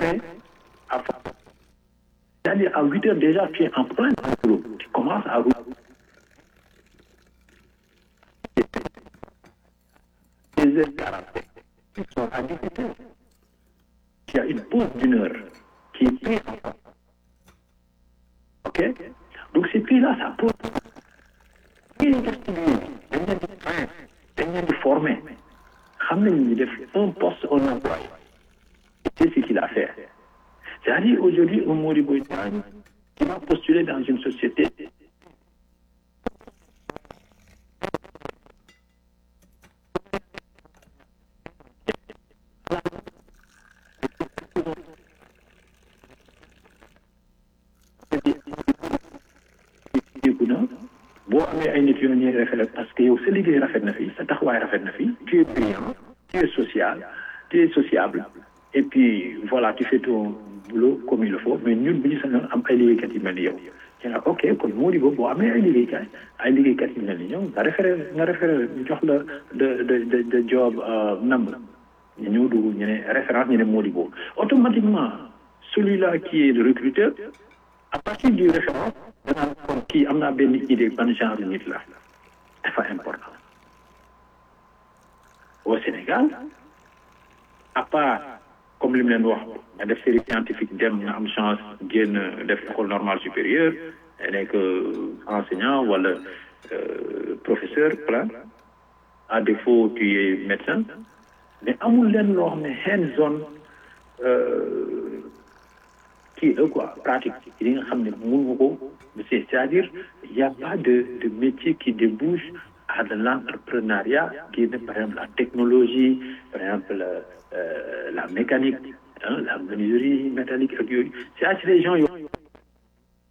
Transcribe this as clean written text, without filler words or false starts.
prêt à faire. C'est-à-dire à 8 heures déjà, tu es en plein boulot. Tu commences à rouler. Les heures 45. Ils sont à 17 heures. Il y a une pause d'une heure qui est prise en compte. OK? Donc ces prix-là, ça pose. Ils sont formés. Il a un poste en emploi. C'est ce qu'il a fait. C'est-à-dire aujourd'hui, un Modibo qui va postuler dans une société. Boo amee ay nit yoo ñuy référé parce que yow sa liggéey rafet na fi sa taxawaay rafet na fi tu es brillant tu es social tu es sociable et puis voilà tu fais ton boulot comme il le faut mais ñun bu ñu sañoon am ay liggéeykat yu mel ni yow ci la ok kon moo di boo amee ay liggéeykat yu mel ni ñoom nga référé ñu jox la de job number ñu ñëw dugg ñu ne référence ñu ne moo di boobu automatiquement celui-là qui est le recruteur à partir du référence danaa kon kii am naa benn idée ban genre nit la dafa important au Sénégal à part comme li mu leen wax nga def série scientifique dem nga am chance génn def école normale supérieure nekk enseignant wala professeur plein à défaut tu es médecin mais amul leen loo xam ne hands-on kii la quoi pratique li nga xam ne mun nga ko c'est-à-dire il y a pas de métier qui débouche à de l'entrepreneuriat qui est par exemple la technologie par exemple la mécanique la menuiserie métallique ak yooyu c'est les gens yoo